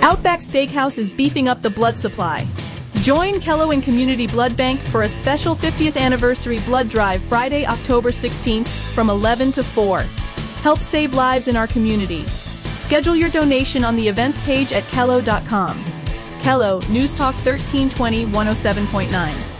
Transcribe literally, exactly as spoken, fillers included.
Outback Steakhouse is beefing up the blood supply. Join Kello and Community Blood Bank for a special fiftieth anniversary blood drive Friday, October sixteenth from eleven to four. Help save lives in our community. Schedule your donation on the events page at kello dot com. Kello, News Talk thirteen twenty, one oh seven point nine.